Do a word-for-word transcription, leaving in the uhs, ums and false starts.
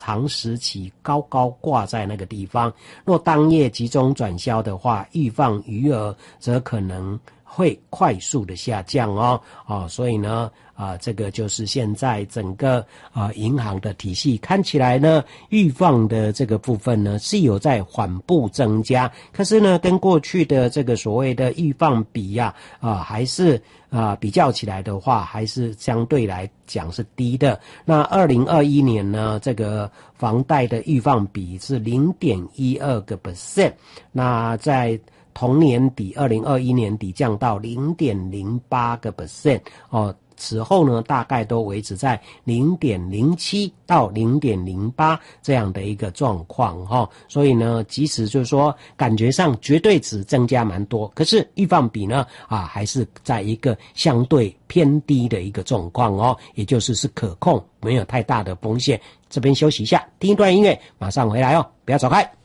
长时期高高挂在那个地方。若当夜集中转销的话，预放余额则可能会快速的下降哦，哦，所以呢，啊、呃，这个就是现在整个啊、呃、银行的体系看起来呢，预放的这个部分呢是有在缓步增加，可是呢，跟过去的这个所谓的预放比呀、啊，啊、呃，还是啊、呃、比较起来的话，还是相对来讲是低的。那二零二一年呢，这个房贷的预放比是 零点一二个 percent， 那在同年底二零二一年底降到 零点零八个 percent 哦，此后呢大概都维持在 零点零七到 零点零八这样的一个状况哈、哦，所以呢即使就是说感觉上绝对值增加蛮多，可是预放比呢啊还是在一个相对偏低的一个状况哦，也就是是可控，没有太大的风险。这边休息一下，听一段音乐，马上回来哦，不要走开。